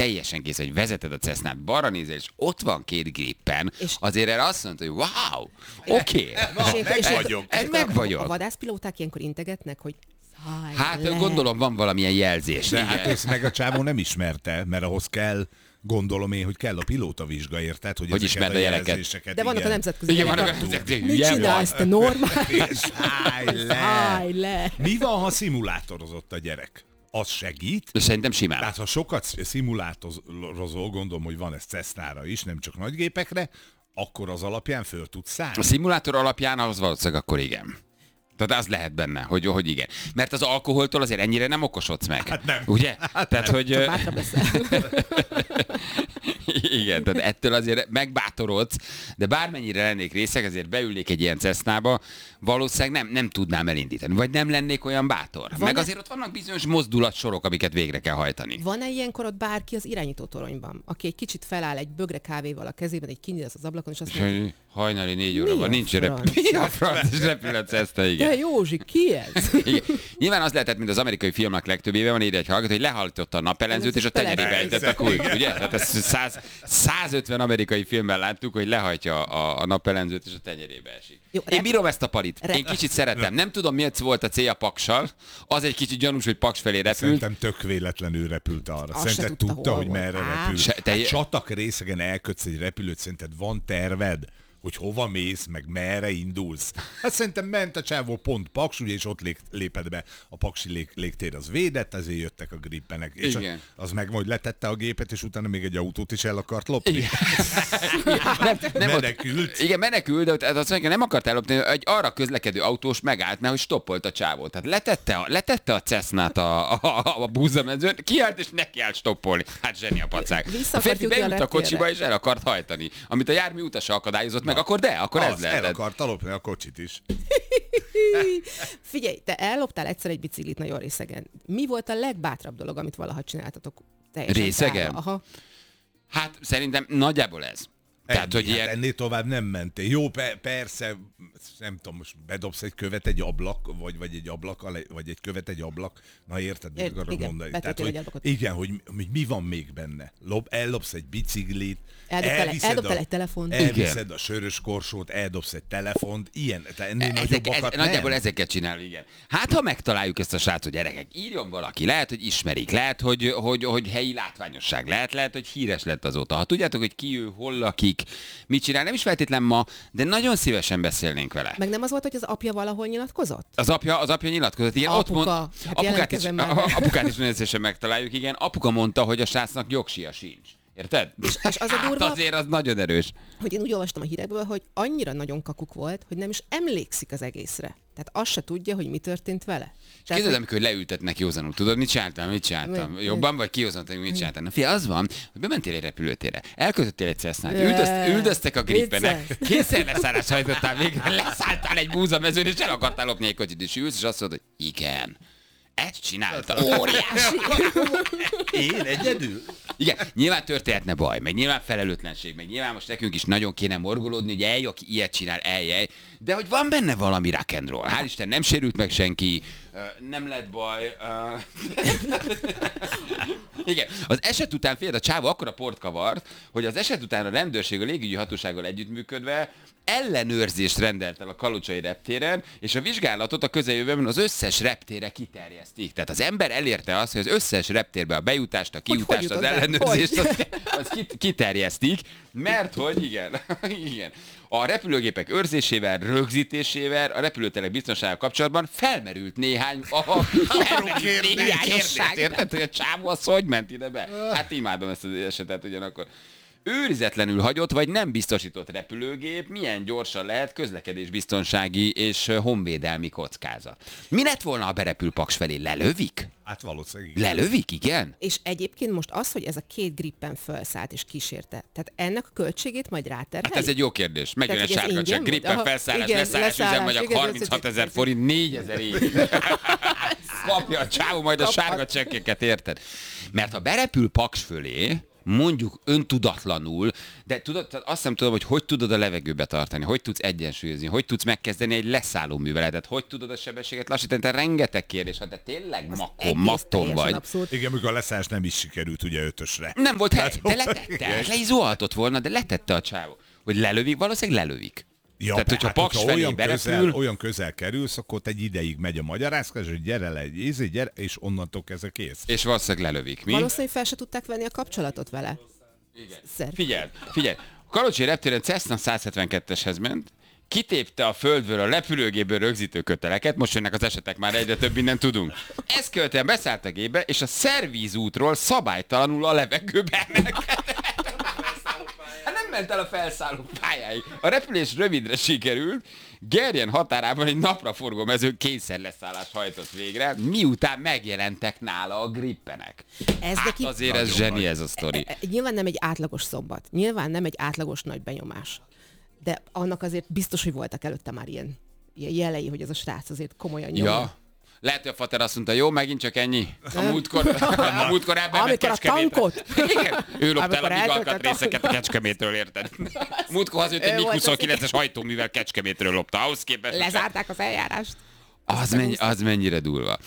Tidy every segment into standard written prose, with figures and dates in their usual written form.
teljesen kész, hogy vezeted a Cessnát, balra nézel, és ott van két grippen, azért erre azt mondta, hogy wow, oké, meg vagyok. A vadászpilóták ilyenkor integetnek, hogy hát gondolom van valamilyen jelzés. Hát ezt meg a csávó nem ismerte, mert ahhoz kell, gondolom én, hogy kell a pilótavizsga, érted? Hogy ismerd a jeleket. De vannak a nemzetközi jelek. Mit csinálsz, te normális? Állj le! Mi van, ha szimulátorozott a gyerek? Az segít. Szerintem simán. Tehát ha sokat szimulátorozol, gondolom, hogy van ez Cessnára is, nem csak nagygépekre, akkor az alapján föl tudsz szállni. A szimulátor alapján ahhoz valószínűleg akkor igen. Tehát az lehet benne, hogy igen. Mert az alkoholtól azért ennyire nem okosodsz meg. Hát nem. Ugye? Hát tehát, nem. hogy... Igen, tehát ettől azért megbátorodsz, de bármennyire lennék részeg, azért beülnék egy ilyen Cessnába, valószínűleg nem tudnám elindítani, vagy nem lennék olyan bátor. Meg azért ott vannak bizonyos mozdulatsorok, amiket végre kell hajtani. Van-e ilyenkor ott bárki az irányítótoronyban, aki egy kicsit feláll egy bögre kávéval a kezében, egy kinyíl az ablakon, és azt mondja, hajnali 4 óra van, nincs Mi a franc? Repül a Cessna, igen. De Józsi, ki ez? Igen. Nyilván az lehetett, mint az amerikai filmek legtöbbében van, írja egy hallgató, hogy lehallította a napellenzőt, és a tenyerébe ejtett a kulcs, ugye? Tehát ezt 150 amerikai filmben láttuk, hogy lehajtja a napellenzőt, és a tenyerébe esik. Jó, én bírom ezt a palit. Én kicsit szeretem. Nem tudom, miért volt a célja Paksal. Az egy kicsit gyanús, hogy Paks felé repült. Szerintem tök véletlenül repült arra. Szerinted tudta, hogy merre repül. Csatak részegen elkötsz egy repülőt, szerinted van terved? Hogy hova mész, meg merre indulsz. Hát szerintem ment a csávó pont Paks, ugye, és ott lépett be a paksi légtér, az védett, ezért jöttek a grippenek. És az meg majd letette a gépet, és utána még egy autót is el akart lopni. Nem menekült. Igen, menekült, de azt mondja, nem akart ellopni, egy arra közlekedő autós megállt, mert hogy stoppolt a csávó. Tehát letette a Cessnát a búzamezőn, kiállt, és neki állt stoppolni. Hát zseni a pacák. A férfi beült a kocsiba, és el akart hajtani. Amit a jármű utasa akadályozott meg, akkor ez lehetett. El akart lopni a kocsit is. Figyelj, te elloptál egyszer egy biciklit nagyon részegen. Mi volt a legbátrabb dolog, amit valaha csináltatok? Részegen? Aha. Hát szerintem nagyjából ez. Tehát, hogy ilyen... ennél tovább nem mentél. Jó, persze, nem tudom, most bedobsz egy követ egy ablak, vagy egy ablak, vagy egy követ egy ablak. Na érted, mit akarok mondani? Tehát, hogy, igen, hogy mi van még benne? Ellopsz egy biciklit, eldobtál egy telefont. Elviszed a sörös korsót, eldobsz egy telefont, ilyen. Ennél nagyobbakat nagyjából ezeket csinál, igen. Hát, ha megtaláljuk ezt a srácot, gyerekek, írjon valaki, lehet, hogy ismerik, lehet, hogy helyi látványosság, lehet, hogy híres lett azóta. Ha tudjátok, hogy ki ő, hol lakik, mit csinál, nem is feltétlen ma, de nagyon szívesen beszélnénk vele. Meg nem az volt, hogy az apja valahol nyilatkozott? Az apja nyilatkozott, igen. Apuka, apukát is nagyon szívesen megtaláljuk, igen. Apuka mondta, hogy a srácnak jogsia sincs. Érted? És az a durva, azért az nagyon erős. Hogy én úgy olvastam a hírekből, hogy annyira nagyon kakuk volt, hogy nem is emlékszik az egészre. Tehát azt se tudja, hogy mi történt vele. Képzeld, amikor leültetnek józanul, tudod, mit csináltam? Jobban vagy kihozottam, mit csináltam? Na fia, az van, hogy bementél egy repülőtérre, elkötöttél egy Cessnát, üldöztek a grippenek, készen leszállás hajtottál végre, leszálltál egy búzamezőn, és el akartál lopni egy kocsit, és ülsz, és azt mondod, hogy igen. Ezt csináltam. Óriási. Én egyedül? Igen, nyilván történhetne baj, meg nyilván felelőtlenség, meg nyilván most nekünk is nagyon kéne morgolódni, hogy aki ilyet csinál, de hogy van benne valami rock and roll. Hál' Isten, nem sérült meg senki, nem lett baj. Igen, az eset után a csávó akkora port kavart, hogy az eset után a rendőrség a légügyi hatósággal együttműködve ellenőrzést rendelt el a kalocsai reptéren, és a vizsgálatot a közeljövőben az összes reptére kiterjesztik. Tehát az ember elérte azt, hogy az összes reptérbe a bejutást, a kijutást, az ellenőrzést az kiterjesztik, mert hogy igen, a repülőgépek őrzésével, rögzítésével, a repülőterek biztonsággal kapcsolatban felmerült néhány kérdés. Érted, hogy a csávó az hogy ment ide be? Hát imádom ezt az esetet ugyanakkor. Őrizetlenül hagyott, vagy nem biztosított repülőgép milyen gyorsan lehet közlekedésbiztonsági és honvédelmi kockázat. Mi lett volna, ha berepül Paks felé? Lelövik? Hát valószínűleg. Lelövik, igen? És egyébként most az, hogy ez a két grippen felszállt és kísérte, tehát ennek a költségét majd ráterheli? Hát ez egy jó kérdés. Megjön egy sárkacsak, grippen felszállás, leszállás üzemanyag, 36 000 forint, 4 000 év. Kapja a csávó majd a sárga csekkeket, érted? Mert ha berepül Paks fölé, mondjuk öntudatlanul, de tudod, azt nem tudom, hogy tudod a levegőbe tartani, hogy tudsz egyensúlyozni, hogy tudsz megkezdeni egy leszálló műveletet, hogy tudod a sebességet lassítani, te rengeteg kérdés, ha te tényleg matton vagy. Abszolút. Igen, amikor a leszállás nem is sikerült ugye 5-ösre. Nem volt hely, de letette, le is zuhaltott volna, de letette a csávó. Hogy lelövik, valószínűleg lelövik. Ja, tehát, hogyha Paks felé olyan közel kerülsz, akkor egy ideig megy a magyarázkodás, hogy gyere, és onnantól kezdve kész. És valószínűleg lelövik. Mi? Valószínűleg fel se tudták venni a kapcsolatot vele. Igen. Figyelj. A Kalocsi reptéren Cessna 172-eshez ment, kitépte a földből a repülőgéből rögzítő köteleket, most jönnek az esetek, már egyre több mindent tudunk. Ezt követően beszállt a gépbe, és a szervízútról szabálytalanul a levegőbe emelkedett. Nem ment el a felszálló pályáig. A repülés rövidre sikerült, Gerjen határában egy napraforgó mezőn kényszerleszállást hajtott végre, miután megjelentek nála a grippenek. Azért ez zseni ez a sztori. Nyilván nem egy átlagos szombat, nyilván nem egy átlagos nagy benyomás, de annak azért biztos, hogy voltak előtte már ilyen jelei, hogy ez a srác azért komolyan nyomja. Ja. Lehet, hogy a fater azt mondta, jó, megint csak ennyi. A múltkor elbement Kecskemétről. Igen, ő lopta el a még alkatrészeket a Kecskemétről, érted? Múltkor az jött egy MiG-29-es hajtóművel Kecskemétről lopta. Ahhoz képest... Lezárták az eljárást. Az mennyire durva.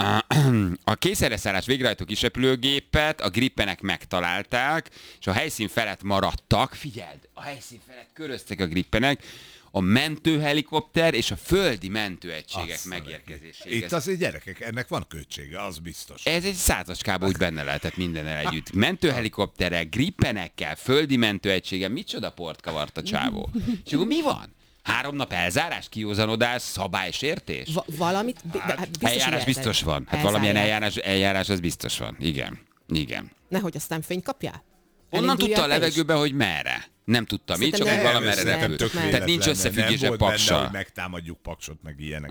A kényszerleszállás végrehajtó kisrepülőgépet a grippenek megtalálták, és a helyszín felett maradtak. Figyeld, a helyszín felett köröztek a grippenek, a mentőhelikopter és a földi mentőegységek megérkezéséhez. Itt azért gyerekek, ennek van költsége, az biztos. Ez egy százacskába úgy benne lehetett mindennel együtt. Mentőhelikopterek, grippenekkel, földi mentőegységgel, micsoda port kavart a csávó. És akkor mi van? 3 nap elzárás, kiózanodás, szabálysértés? Valamit eljárás biztos van. Hát valamilyen eljárás az biztos van. Igen. Nehogy aztán fényt kapjál? Onnan tudta a levegőben, hogy merre. Nem tudta mit, csak hogy valamerre repült. Tehát nincs összefüggése Paksal. Hogy megtámadjuk Paksot, meg ilyenek.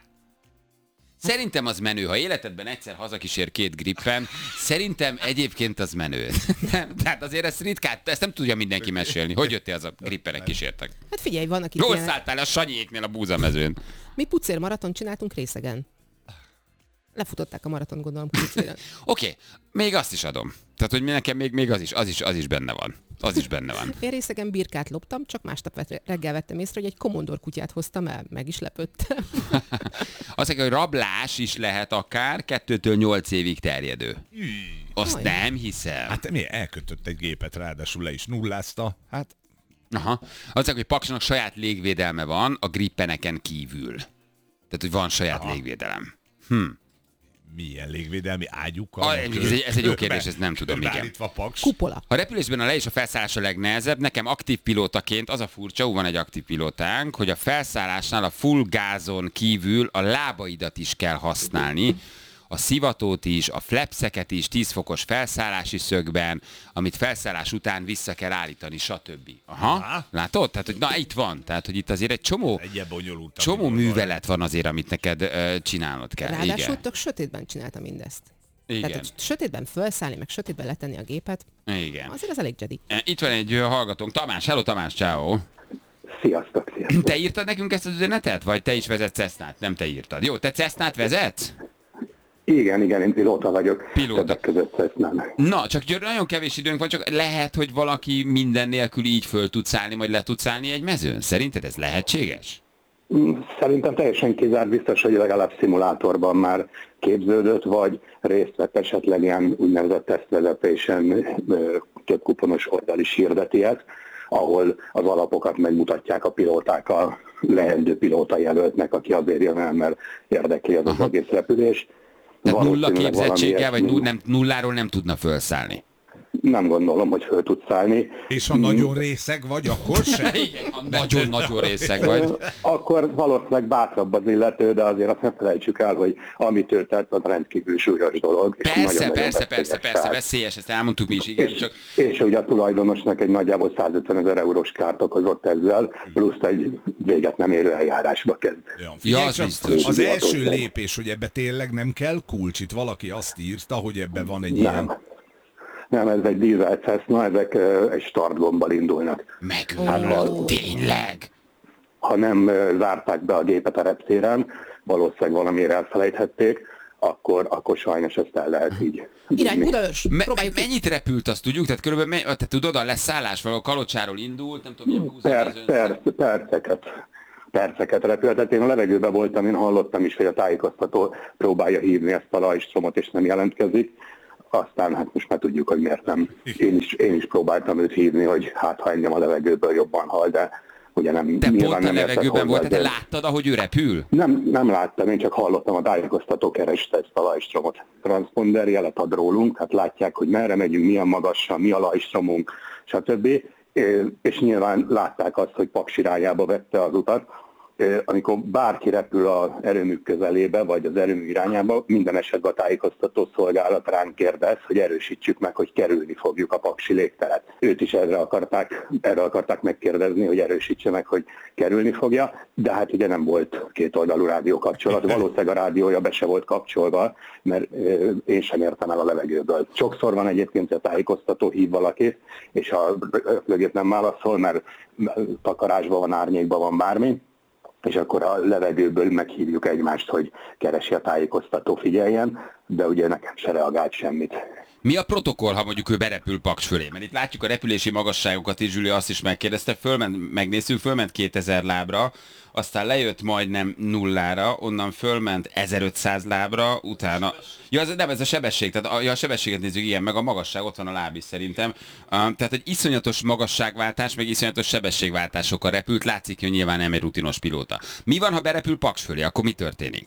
Szerintem az menő. Ha életedben egyszer hazakísér 2 grippen, szerintem egyébként az menő. Tehát azért ezt nem tudja mindenki mesélni. Hogy jöttél az a grippenek kísértek? Hát figyelj, vannak itt jól szálltál a Sanyiéknél a búzamezőn. Mi pucér maraton csináltunk Részegen. Lefutották a maraton, gondolom, pucéren. Oké, még azt is adom. Tehát, hogy nekem még az is benne van. Az is benne van. Én Részegen birkát loptam, csak másnap reggel vettem észre, hogy egy komondor kutyát hoztam el, meg is lepődtem. Azt mondja, hogy rablás is lehet akár 2-től 8 évig terjedő. Azt nem hiszem. Hát mi elkötött egy gépet, ráadásul le is nullázta. Hát. Aha. Azt mondja, hogy Paksnak saját légvédelme van a grippeneken kívül. Tehát, hogy van saját légvédelem. Milyen légvédelmi ágyukkal? Ez egy jó kérdés, ezt nem tudom, igen. Kupola. A repülésben a le és a felszállás a legnehezebb. Nekem aktív pilótaként az a furcsa, van egy aktív pilótánk, hogy a felszállásnál a full gázon kívül a lábaidat is kell használni. A szivatót is, a flapseket is, 10 fokos felszállási szögben, amit felszállás után vissza kell állítani, stb. Aha. Látod? Tehát, hogy na itt van. Tehát, hogy itt azért egy csomó művelet van azért, amit neked csinálnod kell. Ráadásul tök sötétben csináltam mindezt. Igen. Tehát, hogy sötétben felszállni, meg sötétben letenni a gépet. Igen. Azért az elég Jedi. Itt van egy hallgatónk. Tamás, hello Tamás, ciao. Sziasztok. Te írtad nekünk ezt az üzenetet? Vagy te is vezetsz Cessnát? Nem te írtad. Jó, te Cessnát vezetsz? Igen, én pilóta vagyok. Pilóta. Na, csak nagyon kevés időnk van, csak lehet, hogy valaki minden nélkül így föl tud szállni, vagy le tud szállni egy mezőn. Szerinted ez lehetséges? Szerintem teljesen kizárt, biztos, hogy legalább szimulátorban már képződött, vagy részt vett esetleg ilyen úgynevezett tesztvezetésen, több kuponos oldal is hirdeti ezt, ahol az alapokat megmutatják a pilóták a leendő pilóta jelöltnek, aki azért jön el, mert érdekli az egész repülés. Tehát nulla képzettséggel, vagy nulláról nem tudna felszállni? Nem gondolom, hogy föl tud szállni. És ha nagyon részeg vagy, akkor sem? Igen, ha nagyon részeg vagy. Akkor valószínűleg bátrabb az illető, de azért azt nem felejtsük el, hogy amit ő tett, az rendkívül súlyos dolog. Persze, veszélyes, ezt elmondtuk mi is, igen. És ugye a tulajdonosnak egy nagyjából 150 000 eurós kárt okozott ezzel, plusz egy véget nem érő eljárásba kezd. Az első lépés, hogy ebbe tényleg nem kell kulcs, itt valaki azt írta, hogy ebbe van egy ilyen... Nem, ez egy dízel Cessna, ezek egy startgombbal indulnak. Tényleg? Ha nem zárták be a gépet a reptéren, valószínűleg valamiért elfelejthették, akkor sajnos ezt el lehet így. Irány Budaörs, mennyit repült, azt tudjuk? Tehát körülbelül, te tudod, a leszállás valahol Kalocsáról indult, nem tudom, perceket repült. Tehát én a levegőben voltam, én hallottam is, hogy a tájékoztató próbálja hívni ezt a Lajstromot, és nem jelentkezik. Aztán hát most már tudjuk, hogy miért nem. Én is próbáltam őt hívni, hogy hát ha engem a levegőből jobban hall, de ugye nem. Te pont a levegőben volt, te láttad, ahogy ő repül? Nem láttam, én csak hallottam, a tájékoztató kereste ezt a Lajstromot. Transponder jelet ad rólunk, hát látják, hogy merre megyünk, milyen magasan, mi a Lajstromunk, stb. És nyilván látták azt, hogy Paks irányába vette az utat. Amikor bárki repül az erőmű közelébe, vagy az erőmű irányába, minden esetben a tájékoztató szolgálat ránk kérdez, hogy erősítsük meg, hogy kerülni fogjuk a paksi légteret. Őt is erre akarták megkérdezni, hogy erősítse meg, hogy kerülni fogja, de hát ugye nem volt kétoldalú rádiókapcsolat. Valószínűleg a rádiója be se volt kapcsolva, mert én sem értem el a levegőből. Sokszor van egyébként, hogy a tájékoztató hív valakit, és a repülőgép nem válaszol, mert takarásban van, árnyékban van bármi, és akkor a levegőből meghívjuk egymást, hogy keresi a tájékoztató, figyeljen, de ugye nekem se reagált semmit. Mi a protokoll, ha mondjuk ő berepül Paks fölé? Mert itt látjuk a repülési magasságokat is, Zsüli azt is megkérdezte, fölment 2000 lábra, aztán lejött majdnem nullára, onnan fölment 1500 lábra, utána... Ja, ez a sebesség, tehát a sebességet nézzük, ilyen, meg a magasság, ott van a láb is szerintem. Tehát egy iszonyatos magasságváltás, meg iszonyatos sebességváltásokkal repült, látszik, hogy nyilván nem egy rutinos pilóta. Mi van, ha berepül Paks fölé, akkor mi történik?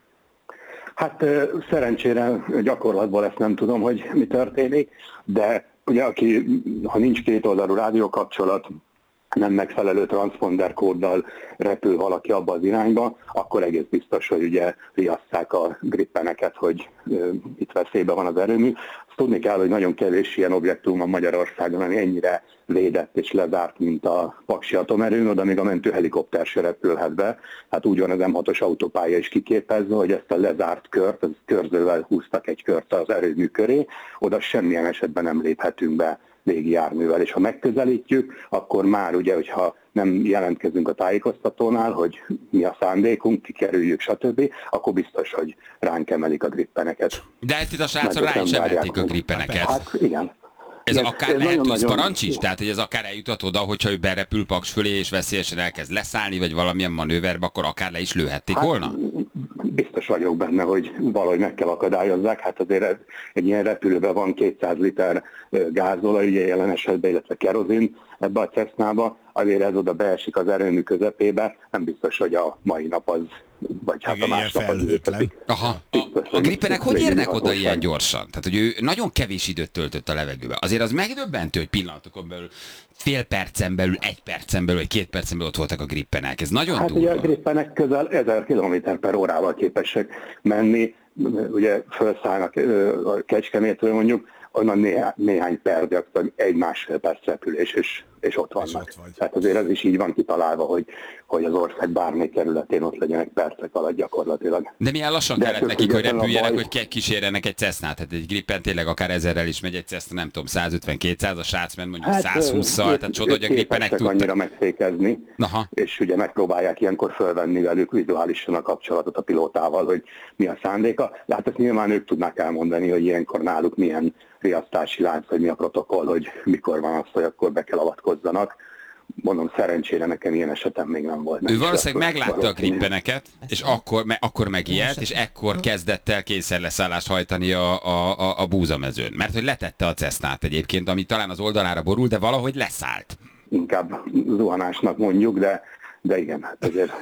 Hát szerencsére gyakorlatban ezt nem tudom, hogy mi történik, de ugye ha nincs kétoldalú rádiókapcsolat, nem megfelelő transponder kóddal repül valaki abba az irányba, akkor egész biztos, hogy ugye riasszák a grippeneket, hogy itt veszélyben van az erőmű. Azt tudni kell, hogy nagyon kevés ilyen objektum van Magyarországon, ami ennyire védett és lezárt, mint a Paksi atomerőn, oda még a mentőhelikopter se repülhet be. Hát úgy van az M6-os autópálya is kiképezve, hogy ezt a lezárt kört, az körzővel húztak egy kört az erőmű köré, oda semmilyen esetben nem léphetünk be légi járművel, és ha megközelítjük, akkor már ugye, hogyha nem jelentkezünk a tájékoztatónál, hogy mi a szándékunk, kikerüljük, stb., akkor biztos, hogy ránk emelik a grippeneket. De itt a srácra rá is emelték a grippeneket. Hát igen. Ez akár lehet tűz parancs is? Tehát, hogy ez akár eljutat oda, hogyha ő berepül Paks fölé, és veszélyesen elkezd leszállni, vagy valamilyen manőverbe, akkor akár le is lőhették volna? Biztos vagyok benne, hogy valahogy meg kell akadályozzák. Hát azért egy ilyen repülőben van 200 liter gázolaj, ugye jelen esetben, illetve kerozin ebbe a Cessnába, azért ez oda beesik az erőmű közepébe, nem biztos, hogy a mai nap az, vagy hát a másnap az létezik. Aha. A grippenek hogy érnek oda ilyen gyorsan? Tehát, hogy ő nagyon kevés időt töltött a levegőbe. Azért az megdöbbentő, hogy pillanatokon belül, fél percen belül, 1 percen belül, vagy 2 percen belül ott voltak a grippenek. Ez nagyon durva. Hát ugye a grippenek közel 1000 km/h képesek menni, ugye felszállnak a Kecskemétről mondjuk, onnan néhány perc, gyakorlatilag 1-1,5 perc repülés, és ott vannak. Tehát azért ez is így van kitalálva, hogy az ország bármely kerületén ott legyenek percek alatt gyakorlatilag. De milyen lassan kellett nekik, hogy repüljenek, hogy kísérjenek egy Cessnát? Tehát egy Gripen tényleg akár 1000-rel is megy egy Cessna, nem tudom, 150-200, a srác ment mondjuk 120-szal, tehát csoda, hogy a Gripenek tudtak annyira megfékezni, és ugye megpróbálják ilyenkor fölvenni velük vizuálisan a kapcsolatot a pilótával, hogy mi a szándéka. De hát ezt nyilván ők tudnák elmondani, hogy ilyenkor náluk milyen riasztási lánc, hogy mi a protokoll, hogy mikor van az, hogy akkor be kell avatkozzanak. Mondom, szerencsére nekem ilyen esetem még nem volt. Ő valószínűleg meglátta a grippeneket, és akkor megijedt, és ekkor kezdett el kényszerleszállást hajtani a búzamezőn. Mert hogy letette a Cessnát egyébként, ami talán az oldalára borul, de valahogy leszállt. Inkább zuhanásnak mondjuk, de igen, hát azért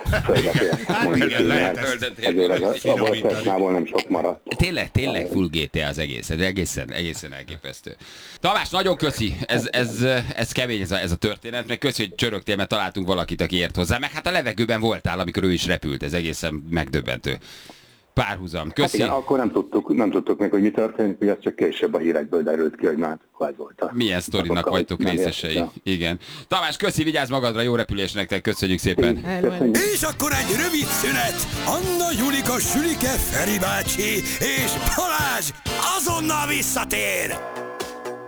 ezért a Volkswagen nem sok maradt. Tényleg full GTA az egész, ez egészen elképesztő. Tamás, nagyon köszi, ez kemény ez a történet, meg köszi, hogy csörögtél, mert találtunk valakit, aki ért hozzá, meg hát a levegőben voltál, amikor ő is repült, ez egészen megdöbbentő. Párhuzam. Köszi. Hát igen, akkor nem tudtuk meg, hogy mi történik, hogy ez csak később a hírekből derült ki, hogy már ez volt. Milyen sztorinak vagytok részesei. Igen. Tamás, köszi, vigyázz magadra, jó repülés nektek, köszönjük szépen. Köszönjük. És akkor egy rövid szünet. Anna, Julika, Sülike, Feri bácsi és Balázs azonnal visszatér.